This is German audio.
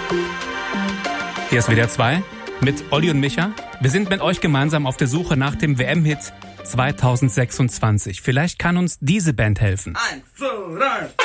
Hier ist WDR 2 mit Olli und Micha. Wir sind mit euch gemeinsam auf der Suche nach dem WM-Hit 2026. Vielleicht kann uns diese Band helfen. 1, 2, 3.